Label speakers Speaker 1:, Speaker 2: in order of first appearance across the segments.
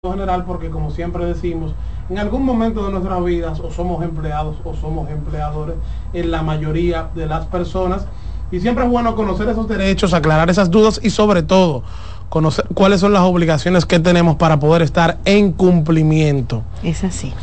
Speaker 1: general, porque como siempre decimos, en algún momento de nuestras vidas o somos empleados o somos empleadores en la mayoría de las personas, y siempre es bueno conocer esos derechos, aclarar esas dudas y sobre todo conocer cuáles son las obligaciones que tenemos para poder estar en cumplimiento.
Speaker 2: Es así.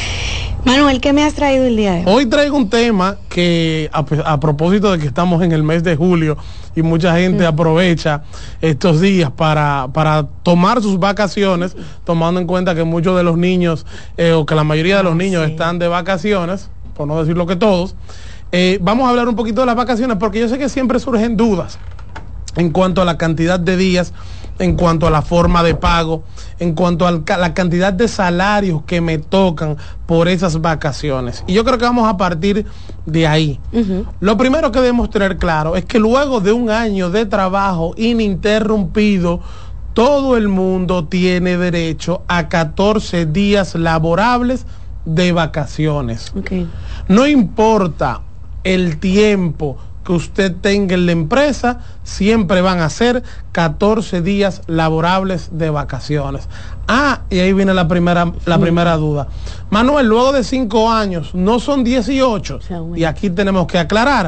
Speaker 2: Manuel, ¿qué me has traído el día de hoy?
Speaker 1: Hoy traigo un tema que a propósito de que estamos en el mes de julio y mucha gente aprovecha estos días para tomar sus vacaciones, tomando en cuenta que muchos de los niños o que la mayoría de los niños están de vacaciones, por no decirlo que todos. Vamos a hablar un poquito de las vacaciones porque yo sé que siempre surgen dudas en cuanto a la cantidad de días, en cuanto a la forma de pago, en cuanto a la cantidad de salarios que me tocan por esas vacaciones. Y yo creo que vamos a partir de ahí. Lo primero que debemos tener claro es que luego de un año de trabajo ininterrumpido, todo el mundo tiene derecho a 14 días laborables de vacaciones. No importa el tiempo que usted tenga en la empresa, siempre van a ser 14 días laborables de vacaciones. Y ahí viene la primera duda. Manuel, luego de 5 años, no son 18. Y aquí tenemos que aclarar,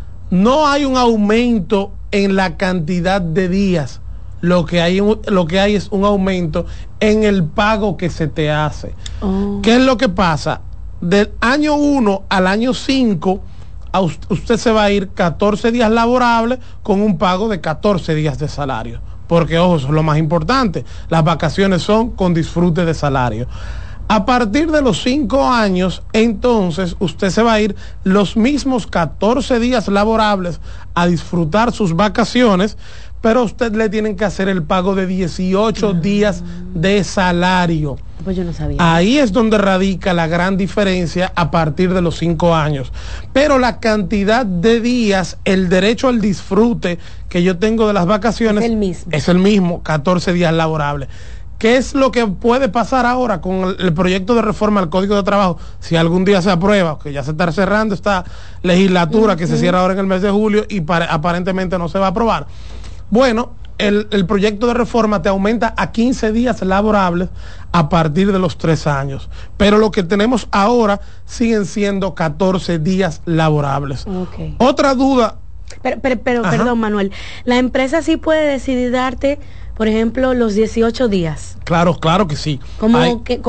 Speaker 1: no hay un aumento en la cantidad de días. Lo que hay es un aumento en el pago que se te hace. ¿Qué es lo que pasa? Del año 1 al año 5, usted se va a ir 14 días laborables con un pago de 14 días de salario. Porque, ojo, eso es lo más importante. Las vacaciones son con disfrute de salario. A partir de los 5 años, entonces, usted se va a ir los mismos 14 días laborables a disfrutar sus vacaciones, pero a usted le tienen que hacer el pago de 18 días de salario.
Speaker 2: Pues yo no sabía.
Speaker 1: Ahí es donde radica la gran diferencia a partir de los 5 años. Pero la cantidad de días, el derecho al disfrute que yo tengo de las vacaciones es el mismo, 14 días laborables. ¿Qué es lo que puede pasar ahora con el proyecto de reforma al Código de Trabajo? Si algún día se aprueba, que ya se está cerrando esta legislatura que se cierra ahora en el mes de julio y aparentemente no se va a aprobar. Bueno, el proyecto de reforma te aumenta a 15 días laborables a partir de los 3 años. Pero lo que tenemos ahora siguen siendo 14 días laborables. Otra duda.
Speaker 2: Pero perdón, Manuel. La empresa sí puede decidir darte, por ejemplo, los 18 días. Claro que sí. Como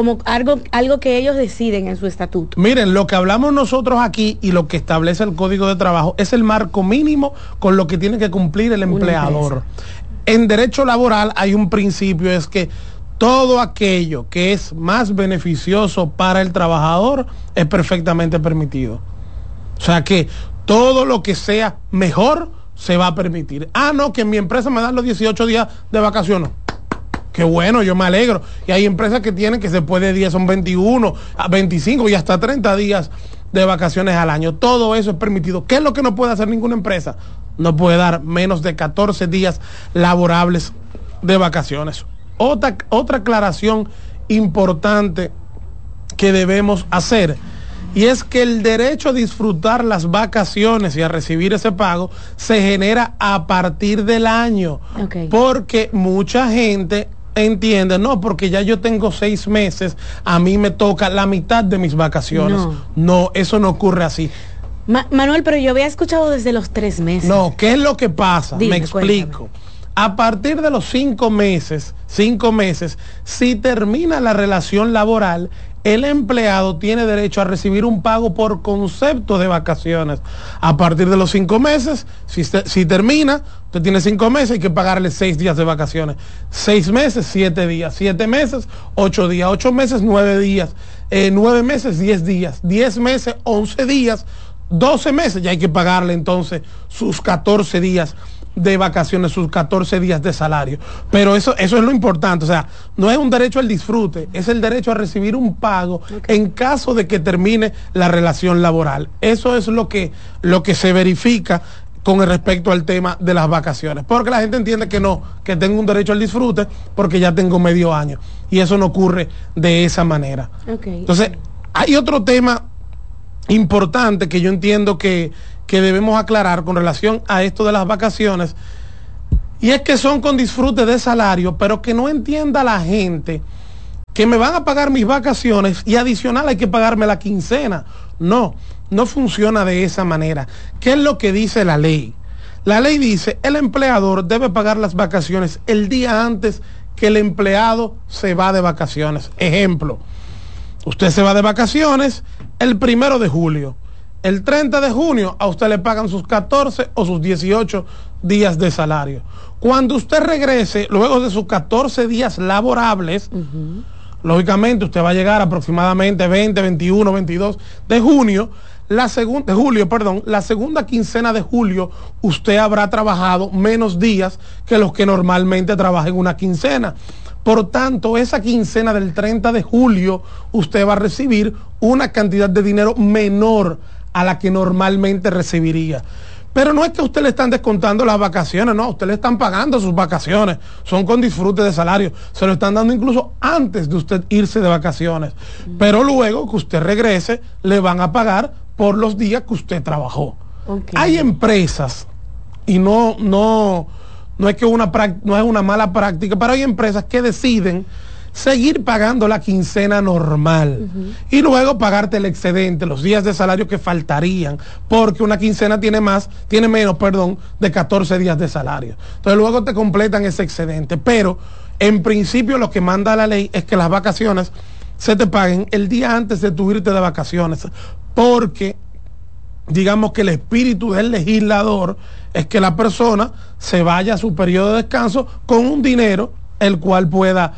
Speaker 2: algo que ellos deciden en su estatuto.
Speaker 1: Miren, lo que hablamos nosotros aquí y lo que establece el Código de Trabajo es el marco mínimo con lo que tiene que cumplir el empleador. En derecho laboral hay un principio, es que todo aquello que es más beneficioso para el trabajador es perfectamente permitido. O sea que todo lo que sea mejor se va a permitir. No, que en mi empresa me dan los 18 días de vacaciones. Qué bueno, yo me alegro. Y hay empresas que tienen que se puede 10, son 21, 25 y hasta 30 días de vacaciones al año. Todo eso es permitido. ¿Qué es lo que no puede hacer ninguna empresa? No puede dar menos de 14 días laborables de vacaciones. Otra aclaración importante que debemos hacer, y es que el derecho a disfrutar las vacaciones y a recibir ese pago se genera a partir del año. Porque mucha gente entiende, no, porque ya yo tengo 6 meses, a mí me toca la mitad de mis vacaciones. No, eso no ocurre así.
Speaker 2: Manuel, pero yo había escuchado desde los 3 meses.
Speaker 1: No, ¿qué es lo que pasa?
Speaker 2: Dime,
Speaker 1: me explico. Cuéntame. A partir de los 5 meses, si termina la relación laboral, el empleado tiene derecho a recibir un pago por concepto de vacaciones. A partir de los 5 meses, si termina, usted tiene 5 meses, hay que pagarle 6 días de vacaciones. 6 meses, 7 días. 7 meses, 8 días. 8 meses, 9 días. 9 meses, 10 días. 10 meses, 11 días. 12 meses, ya hay que pagarle entonces sus 14 días de vacaciones, sus 14 días de salario. Pero eso es lo importante, o sea, no es un derecho al disfrute, es el derecho a recibir un pago en caso de que termine la relación laboral. Eso es lo que se verifica con respecto al tema de las vacaciones, porque la gente entiende que no, que tengo un derecho al disfrute porque ya tengo medio año, y eso no ocurre de esa manera. Entonces, hay otro tema importante que yo entiendo que debemos aclarar con relación a esto de las vacaciones, y es que son con disfrute de salario, pero que no entienda la gente que me van a pagar mis vacaciones y adicional hay que pagarme la quincena. No, no funciona de esa manera. ¿Qué es lo que dice la ley? La ley dice, el empleador debe pagar las vacaciones el día antes que el empleado se va de vacaciones. Ejemplo, usted se va de vacaciones el 1 de julio. El 30 de junio a usted le pagan sus 14 o sus 18 días de salario. Cuando usted regrese, luego de sus 14 días laborables, lógicamente usted va a llegar aproximadamente 20, 21, 22 de junio, la segunda quincena de julio, usted habrá trabajado menos días que los que normalmente trabaja en una quincena. Por tanto, esa quincena del 30 de julio, usted va a recibir una cantidad de dinero menor a la que normalmente recibiría. Pero no es que a usted le están descontando las vacaciones, no, a usted le están pagando sus vacaciones, son con disfrute de salario, se lo están dando incluso antes de usted irse de vacaciones. Pero luego que usted regrese, le van a pagar por los días que usted trabajó. Hay empresas, y no es que no es una mala práctica, pero hay empresas que deciden seguir pagando la quincena normal y luego pagarte el excedente, los días de salario que faltarían, porque una quincena tiene menos de 14 días de salario. Entonces luego te completan ese excedente, pero en principio lo que manda la ley es que las vacaciones se te paguen el día antes de tu irte de vacaciones, porque digamos que el espíritu del legislador es que la persona se vaya a su periodo de descanso con un dinero el cual pueda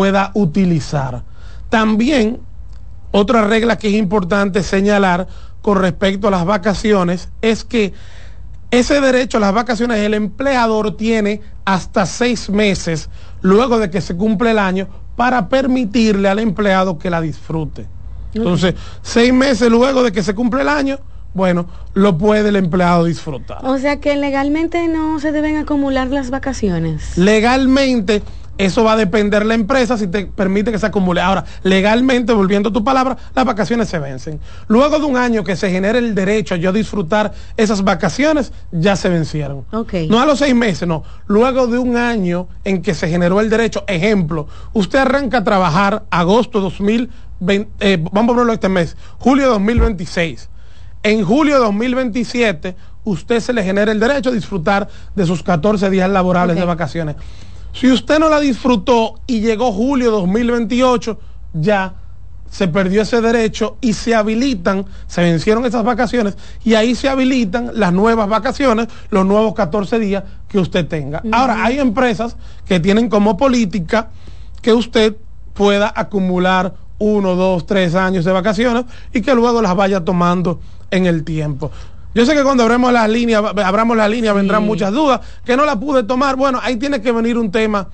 Speaker 1: utilizar. También otra regla que es importante señalar con respecto a las vacaciones es que ese derecho a las vacaciones el empleador tiene hasta 6 meses luego de que se cumple el año para permitirle al empleado que la disfrute. Entonces, 6 meses luego de que se cumple el año, bueno, lo puede el empleado disfrutar.
Speaker 2: O sea que legalmente no se deben acumular las vacaciones.
Speaker 1: Legalmente eso va a depender la empresa si te permite que se acumule. Ahora, legalmente, volviendo a tu palabra, las vacaciones se vencen. Luego de un año que se genere el derecho a yo disfrutar esas vacaciones, ya se vencieron. No a los 6 meses, no. Luego de un año en que se generó el derecho, ejemplo, usted arranca a trabajar agosto 2020, vamos a ponerlo este mes, julio 2026. En julio de 2027, usted se le genera el derecho a disfrutar de sus 14 días laborables de vacaciones. Si usted no la disfrutó y llegó julio 2028, ya se perdió ese derecho y se vencieron esas vacaciones y ahí se habilitan las nuevas vacaciones, los nuevos 14 días que usted tenga. Ahora, hay empresas que tienen como política que usted pueda acumular 1, 2, 3 años de vacaciones y que luego las vaya tomando en el tiempo. Yo sé que cuando abramos las líneas vendrán muchas dudas, que no la pude tomar. Bueno, ahí tiene que venir un tema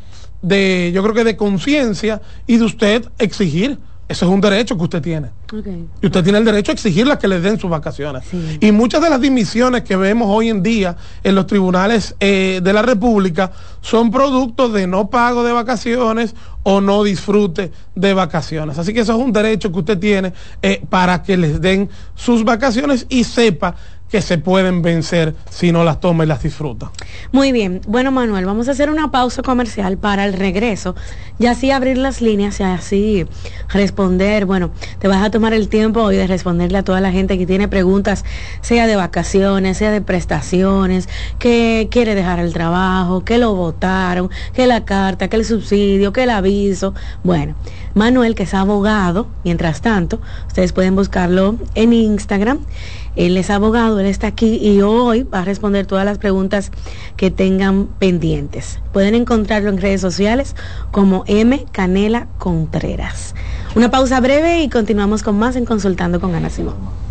Speaker 1: yo creo que de conciencia y de usted exigir. Eso es un derecho que usted tiene. Y usted tiene el derecho a exigirle que le den sus vacaciones. Y muchas de las dimisiones que vemos hoy en día en los tribunales de la República son productos de no pago de vacaciones o no disfrute de vacaciones. Así que eso es un derecho que usted tiene para que les den sus vacaciones y sepa que se pueden vencer si no las toma y las disfruta.
Speaker 2: Muy bien. Bueno, Manuel, vamos a hacer una pausa comercial para el regreso y así abrir las líneas y así responder. Bueno, te vas a tomar el tiempo hoy de responderle a toda la gente que tiene preguntas, sea de vacaciones, sea de prestaciones, que quiere dejar el trabajo, que lo votaron, que la carta, que el subsidio, que el aviso. Bueno, Manuel, que es abogado, mientras tanto, ustedes pueden buscarlo en Instagram. Él es abogado, él está aquí y hoy va a responder todas las preguntas que tengan pendientes. Pueden encontrarlo en redes sociales como M. Canela Contreras. Una pausa breve y continuamos con más en Consultando con Ana Simón.